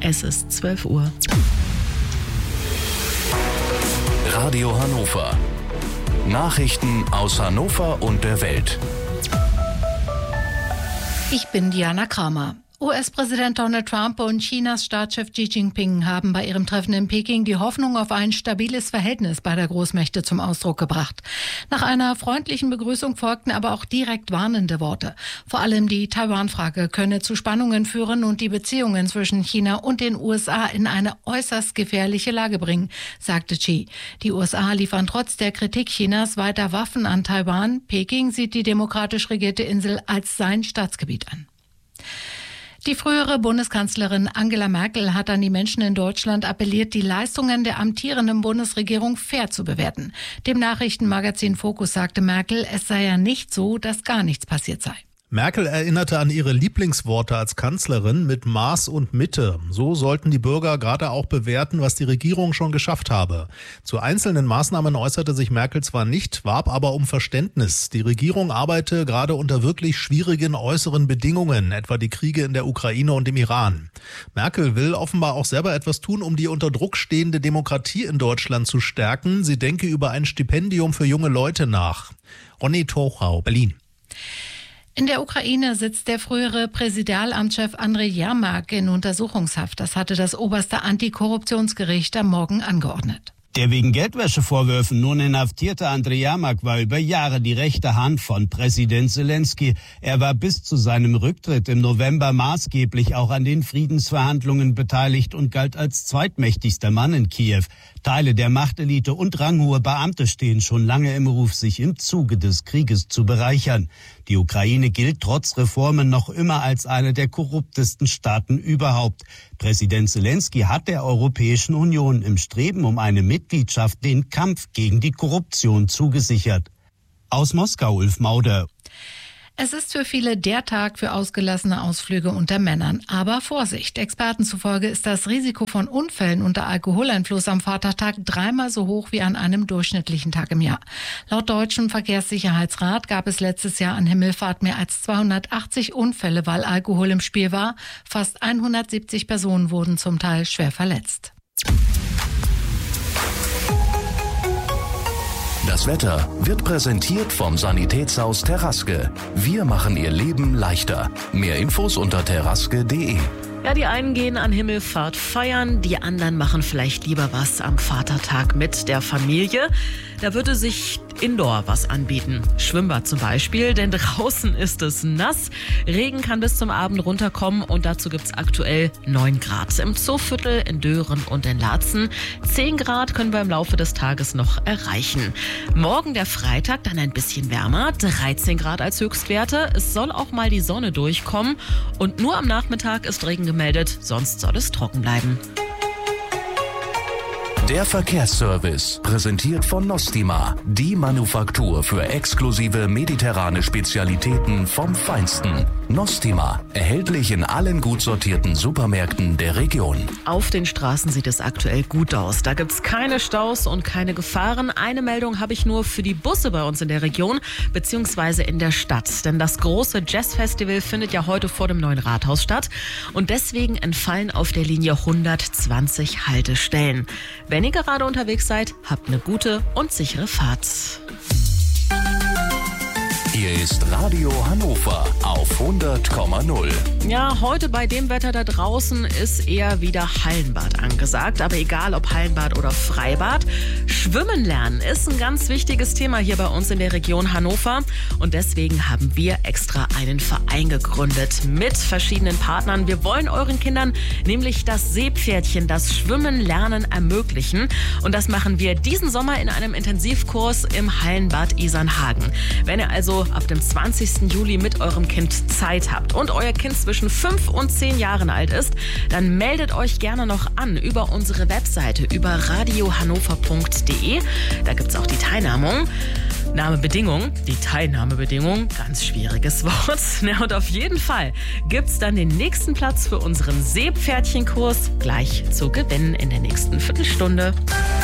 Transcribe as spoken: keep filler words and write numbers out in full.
Es ist zwölf Uhr. Radio Hannover. Nachrichten aus Hannover und der Welt. Ich bin Diana Kramer. U S-Präsident Donald Trump und Chinas Staatschef Xi Jinping haben bei ihrem Treffen in Peking die Hoffnung auf ein stabiles Verhältnis beider Großmächte zum Ausdruck gebracht. Nach einer freundlichen Begrüßung folgten aber auch direkt warnende Worte. Vor allem die Taiwan-Frage könne zu Spannungen führen und die Beziehungen zwischen China und den U S A in eine äußerst gefährliche Lage bringen, sagte Xi. Die U S A liefern trotz der Kritik Chinas weiter Waffen an Taiwan. Peking sieht die demokratisch regierte Insel als sein Staatsgebiet an. Die frühere Bundeskanzlerin Angela Merkel hat an die Menschen in Deutschland appelliert, die Leistungen der amtierenden Bundesregierung fair zu bewerten. Dem Nachrichtenmagazin Focus sagte Merkel, es sei ja nicht so, dass gar nichts passiert sei. Merkel erinnerte an ihre Lieblingsworte als Kanzlerin mit Maß und Mitte. So sollten die Bürger gerade auch bewerten, was die Regierung schon geschafft habe. Zu einzelnen Maßnahmen äußerte sich Merkel zwar nicht, warb aber um Verständnis. Die Regierung arbeite gerade unter wirklich schwierigen äußeren Bedingungen, etwa die Kriege in der Ukraine und im Iran. Merkel will offenbar auch selber etwas tun, um die unter Druck stehende Demokratie in Deutschland zu stärken. Sie denke über ein Stipendium für junge Leute nach. Ronny Tochau, Berlin. In der Ukraine sitzt der frühere Präsidialamtschef Andrej Jermak in Untersuchungshaft. Das hatte das oberste Antikorruptionsgericht am Morgen angeordnet. Der wegen Geldwäschevorwürfen nun inhaftierte Andrej Jermak war über Jahre die rechte Hand von Präsident Zelensky. Er war bis zu seinem Rücktritt im November maßgeblich auch an den Friedensverhandlungen beteiligt und galt als zweitmächtigster Mann in Kiew. Teile der Machtelite und ranghohe Beamte stehen schon lange im Ruf, sich im Zuge des Krieges zu bereichern. Die Ukraine gilt trotz Reformen noch immer als eine der korruptesten Staaten überhaupt. Präsident Zelensky hat der Europäischen Union im Streben um eine Mitgliedschaft den Kampf gegen die Korruption zugesichert. Aus Moskau, Ulf Mauder. Es ist für viele der Tag für ausgelassene Ausflüge unter Männern. Aber Vorsicht, Experten zufolge ist das Risiko von Unfällen unter Alkoholeinfluss am Vatertag dreimal so hoch wie an einem durchschnittlichen Tag im Jahr. Laut Deutschem Verkehrssicherheitsrat gab es letztes Jahr an Himmelfahrt mehr als zweihundertachtzig Unfälle, weil Alkohol im Spiel war. Fast hundertsiebzig Personen wurden zum Teil schwer verletzt. Das Wetter wird präsentiert vom Sanitätshaus Terraske. Wir machen Ihr Leben leichter. Mehr Infos unter terraske punkt de. Ja, die einen gehen an Himmelfahrt feiern, die anderen machen vielleicht lieber was am Vatertag mit der Familie. Da würde sich indoor was anbieten. Schwimmbad zum Beispiel, denn draußen ist es nass. Regen kann bis zum Abend runterkommen und dazu gibt's aktuell neun Grad. Im Zooviertel, in Dören und in Laatzen. zehn Grad können wir im Laufe des Tages noch erreichen. Morgen der Freitag, dann ein bisschen wärmer, dreizehn Grad als Höchstwerte. Es soll auch mal die Sonne durchkommen und nur am Nachmittag ist Regen gemeldet, sonst soll es trocken bleiben. Der Verkehrsservice, präsentiert von Nostima, die Manufaktur für exklusive mediterrane Spezialitäten vom Feinsten. Nostima, erhältlich in allen gut sortierten Supermärkten der Region. Auf den Straßen sieht es aktuell gut aus. Da gibt's keine Staus und keine Gefahren. Eine Meldung habe ich nur für die Busse bei uns in der Region bzw. in der Stadt. Denn das große Jazzfestival findet ja heute vor dem neuen Rathaus statt. Und deswegen entfallen auf der Linie hundertzwanzig Haltestellen. Wenn ihr gerade unterwegs seid, habt eine gute und sichere Fahrt. Hier ist Radio Hannover auf hundert Komma null. Ja, heute bei dem Wetter da draußen ist eher wieder Hallenbad angesagt. Aber egal ob Hallenbad oder Freibad, Schwimmen lernen ist ein ganz wichtiges Thema hier bei uns in der Region Hannover. Und deswegen haben wir extra einen Verein gegründet mit verschiedenen Partnern. Wir wollen euren Kindern nämlich das Seepferdchen, das Schwimmen lernen ermöglichen. Und das machen wir diesen Sommer in einem Intensivkurs im Hallenbad Isernhagen. Wenn ihr also ab dem zwanzigsten Juli mit eurem Kind Zeit habt und euer Kind zwischen fünf und zehn Jahren alt ist, dann meldet euch gerne noch an über unsere Webseite, über radio hannover punkt de. Da gibt es auch die Teilnahmung. Nahmebedingung, die Teilnahmebedingung, ganz schwieriges Wort. Na, und auf jeden Fall gibt es dann den nächsten Platz für unseren Seepferdchenkurs gleich zu gewinnen in der nächsten Viertelstunde.